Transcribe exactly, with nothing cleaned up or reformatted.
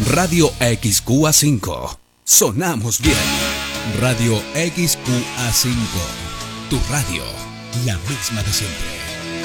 Radio X Q A cinco. Sonamos bien. Radio X Q A cinco. Tu radio, la misma de siempre.